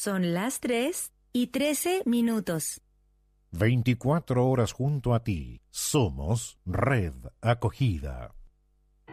Son las 3:13. 24 horas junto a ti. Somos Red Acogida.